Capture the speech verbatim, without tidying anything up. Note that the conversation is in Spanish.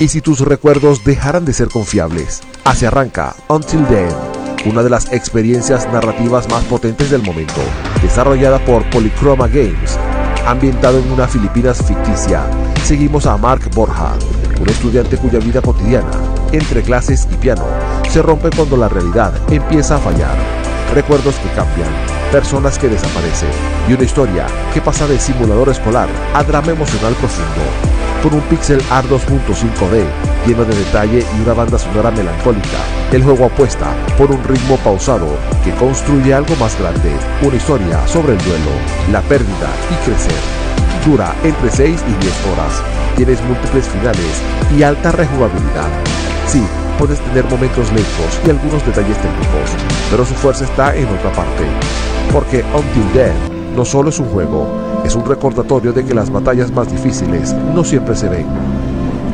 y si tus recuerdos dejaran de ser confiables. Así arranca Until Dawn, una de las experiencias narrativas más potentes del momento, desarrollada por Polychroma Games. Ambientado en una Filipinas ficticia, seguimos a Mark Borja, un estudiante cuya vida cotidiana, entre clases y piano, se rompe cuando la realidad empieza a fallar. Recuerdos que cambian, personas que desaparecen y una historia que pasa de simulador escolar a drama emocional profundo. Con un pixel art dos punto cinco D lleno de detalle y una banda sonora melancólica, el juego apuesta por un ritmo pausado que construye algo más grande, una historia sobre el duelo, la pérdida y crecer. Dura entre seis y diez horas, tienes múltiples finales y alta rejugabilidad. Sí, puedes tener momentos lentos y algunos detalles técnicos, pero su fuerza está en otra parte, porque Until Dawn no solo es un juego, es un recordatorio de que las batallas más difíciles no siempre se ven,